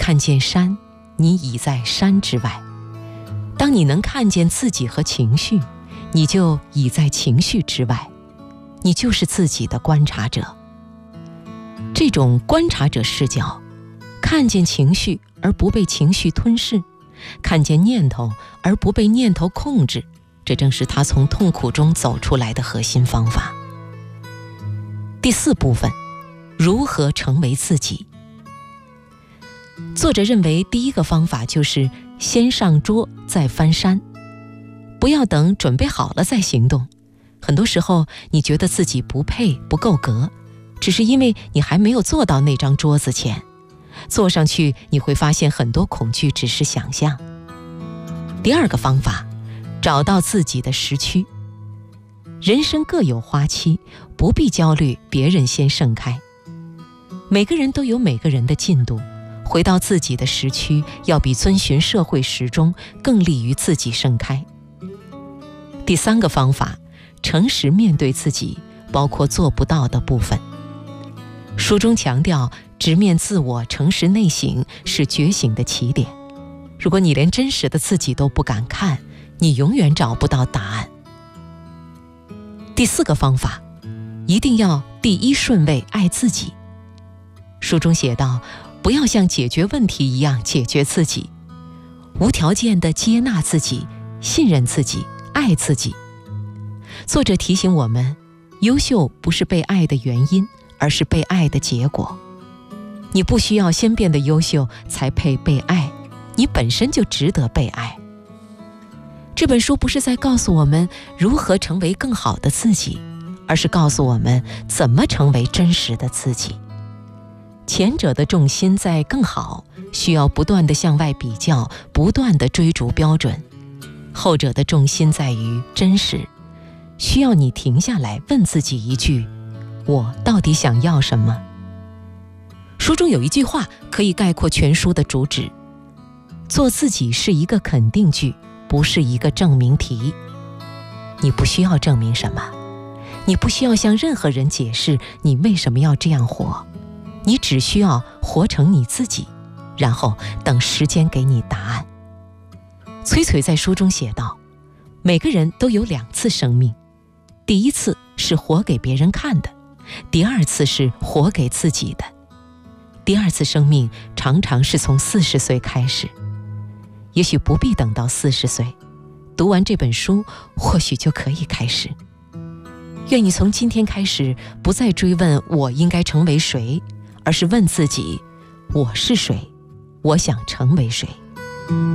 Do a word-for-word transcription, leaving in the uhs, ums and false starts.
看见山，你已在山之外。当你能看见自己和情绪，你就已在情绪之外，你就是自己的观察者。这种观察者视角，看见情绪而不被情绪吞噬，看见念头而不被念头控制，这正是他从痛苦中走出来的核心方法。第四部分，如何成为自己。作者认为第一个方法就是先上桌再翻山，不要等准备好了再行动。很多时候你觉得自己不配不够格，只是因为你还没有坐到那张桌子前，坐上去你会发现很多恐惧只是想象。第二个方法，找到自己的时区。人生各有花期，不必焦虑别人先盛开。每个人都有每个人的进度，回到自己的时区，要比遵循社会时钟更利于自己盛开。第三个方法，诚实面对自己，包括做不到的部分。书中强调，直面自我，诚实内省是觉醒的起点。如果你连真实的自己都不敢看，你永远找不到答案。第四个方法，一定要第一顺位爱自己。书中写道，不要像解决问题一样解决自己，无条件地接纳自己，信任自己，爱自己。作者提醒我们，优秀不是被爱的原因，而是被爱的结果。你不需要先变得优秀才配被爱，你本身就值得被爱。这本书不是在告诉我们如何成为更好的自己，而是告诉我们怎么成为真实的自己。前者的重心在更好，需要不断地向外比较，不断地追逐标准；后者的重心在于真实，需要你停下来问自己一句：我到底想要什么？书中有一句话可以概括全书的主旨：做自己是一个肯定句，不是一个证明题。你不需要证明什么，你不需要向任何人解释你为什么要这样活，你只需要活成你自己，然后等时间给你答案。崔崔在书中写道，每个人都有两次生命，第一次是活给别人看的，第二次是活给自己的。第二次生命常常是从四十岁开始，也许不必等到四十岁，读完这本书或许就可以开始。愿你从今天开始不再追问我应该成为谁，而是问自己，我是谁，我想成为谁。